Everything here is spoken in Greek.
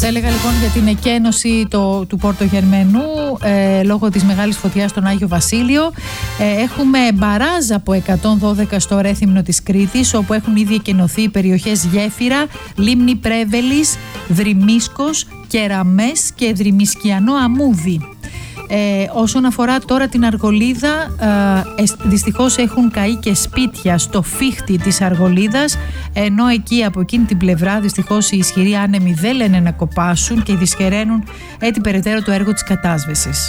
Έλεγα λοιπόν για την εκένωση του Πορτογερμενού λόγω της μεγάλης φωτιάς στον Άγιο Βασίλειο. Έχουμε μπαράζ από 112 στο Ρέθυμνο της Κρήτης, όπου έχουν ήδη εκενωθεί οι περιοχές Γέφυρα, Λίμνη Πρέβελης, Δρυμίσκος, Κεραμές και Δρυμισκιανό Αμούδι. Όσον αφορά τώρα την Αργολίδα, δυστυχώς έχουν καεί και σπίτια στο φύχτη της Αργολίδας, ενώ εκεί από εκείνη την πλευρά δυστυχώς οι ισχυροί άνεμοι δεν λένε να κοπάσουν και δυσχεραίνουν έτσι περαιτέρω το έργο της κατάσβεσης.